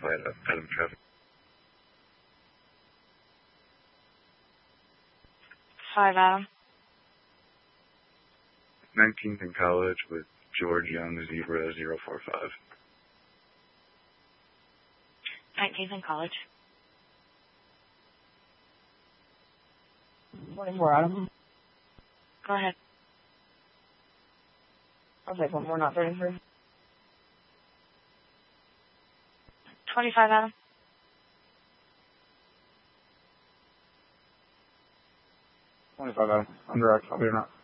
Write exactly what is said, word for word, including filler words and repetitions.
flight at Adam traffic. Five Adam. nineteenth in College with George Young, Zebra zero four five. Nineteenth in College. Twenty-four Adam. Go ahead. I'll take one more, not thirty-three. Twenty-five Adam. Twenty-five Adam. I'm direct. I'll be or not.